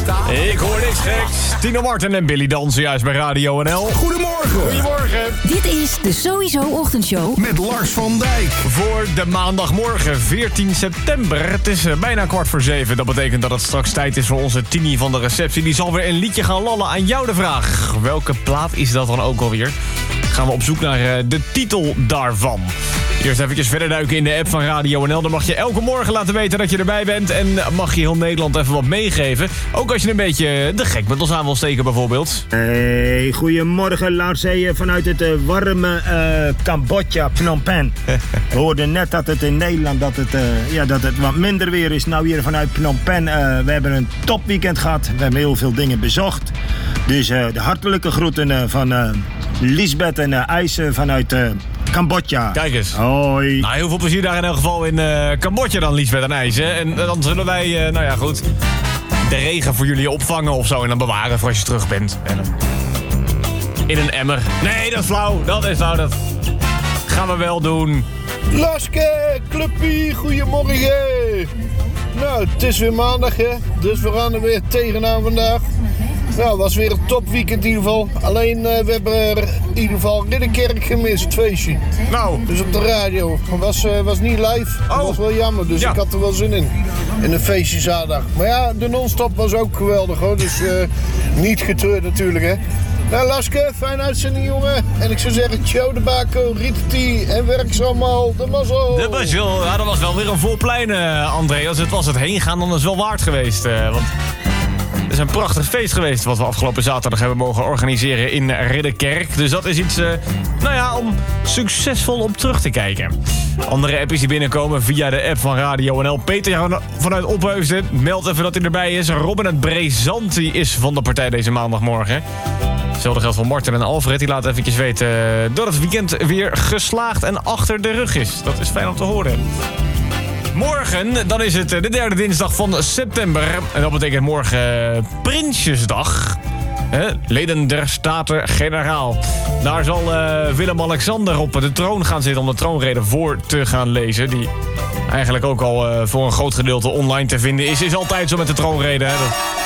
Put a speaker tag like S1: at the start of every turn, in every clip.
S1: Ik hoor niks geks. Tino Martin en Billy dansen juist bij Radio NL.
S2: Goedemorgen.
S1: Goedemorgen.
S3: Dit is de Sowieso Ochtendshow
S2: Met Lars van Dijk.
S1: Voor de maandagmorgen 14 september. Het is bijna 6:15. Dat betekent dat het straks tijd is voor onze Tini van de receptie. Die zal weer een liedje gaan lallen. Aan jou de vraag. Welke plaat is dat dan ook alweer? Gaan we op zoek naar de titel daarvan. Eerst even verder duiken in de app van Radio NL. Dan mag je elke morgen laten weten dat je erbij bent. En mag je heel Nederland even wat meegeven. Ook als je een beetje de gek met ons aan wil steken bijvoorbeeld.
S4: Hey, goedemorgen Lars. Vanuit het warme Cambodja, Phnom Penh. We hoorden net dat het in Nederland dat het wat minder weer is. Nou hier vanuit Phnom Penh. We hebben een topweekend gehad. We hebben heel veel dingen bezocht. Dus de hartelijke groeten van Lisbeth en IJs vanuit Cambodja.
S1: Kijk eens.
S4: Hoi.
S1: Nou, heel veel plezier daar in elk geval in Cambodja dan, Liesbeth en IJs. Hè? En dan zullen wij, de regen voor jullie opvangen of zo. En dan bewaren voor als je terug bent. En dan in een emmer. Nee, dat is flauw. Dat gaan we wel doen.
S5: Laske, clubpie, goedemorgen. Nou, het is weer maandag, hè. Dus we gaan er weer tegenaan vandaag. Nou, het was weer een topweekend in ieder geval. Alleen, we hebben er in ieder geval Ridderkerk gemist, het feestje.
S1: Nou.
S5: Dus op de radio. Het was niet live. Dat was wel jammer, dus ik had er wel zin in. In een feestje zaterdag. Maar ja, de non-stop was ook geweldig, hoor. Dus niet getreurd natuurlijk, hè. Nou, Laske, fijne uitzending, jongen. En ik zou zeggen, ciao de bako, Riet en werkzaam al, de mazzel.
S1: De mazzel. Ja, dat was wel weer een vol plein, André. Als het was het heen gaan, dan is het wel waard geweest. Want het is een prachtig feest geweest wat we afgelopen zaterdag hebben mogen organiseren in Ridderkerk. Dus dat is iets, om succesvol op terug te kijken. Andere appjes die binnenkomen via de app van Radio NL. Peter vanuit Opheusden meldt even dat hij erbij is. Robin uit Brezanti is van de partij deze maandagmorgen. Hetzelfde geldt voor Martin en Alfred. Die laten eventjes weten dat het weekend weer geslaagd en achter de rug is. Dat is fijn om te horen. Morgen, dan is het de derde dinsdag van september. En dat betekent morgen Prinsjesdag. Leden der Staten-Generaal. Daar zal Willem-Alexander op de troon gaan zitten om de troonrede voor te gaan lezen. Die eigenlijk ook al voor een groot gedeelte online te vinden is. Is altijd zo met de troonrede. Hè?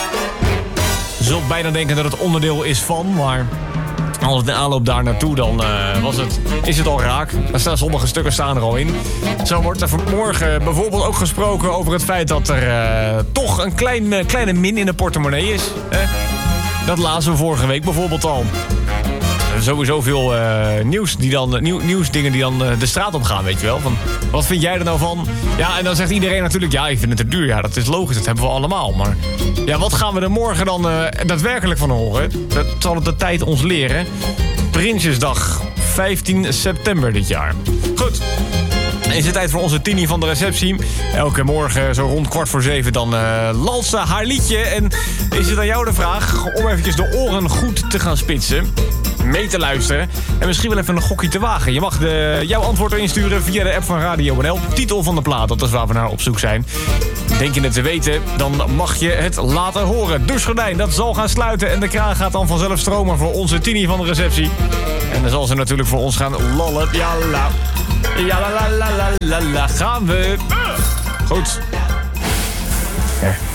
S1: Je zult bijna denken dat het onderdeel is van, maar als het de aanloop daar naartoe, dan is het al raak. Sommige stukken staan er al in. Zo wordt er vanmorgen bijvoorbeeld ook gesproken over het feit dat er toch een kleine min in de portemonnee is. Dat lazen we vorige week bijvoorbeeld al. Sowieso veel nieuwsdingen die dan de straat op gaan, weet je wel. Van, wat vind jij er nou van? Ja, en dan zegt iedereen natuurlijk, ja, ik vind het te duur. Ja, dat is logisch, dat hebben we allemaal. Maar ja, wat gaan we er morgen dan daadwerkelijk van horen? Dat zal de tijd ons leren. Prinsjesdag, 15 september dit jaar. Goed. Is het tijd voor onze Tini van de receptie. Elke morgen zo rond 6:15 dan lalt ze haar liedje. En is het aan jou de vraag om eventjes de oren goed te gaan spitsen, mee te luisteren en misschien wel even een gokje te wagen. Je mag jouw antwoord erin sturen via de app van Radio NL. Titel van de plaat, dat is waar we naar op zoek zijn. Denk je het te weten, dan mag je het laten horen. Douchegordijn, dat zal gaan sluiten en de kraan gaat dan vanzelf stromen voor onze Tini van de receptie. En dan zal ze natuurlijk voor ons gaan lallen. Jalla. Ja, la la la la la, gaan we. Goed. Ja.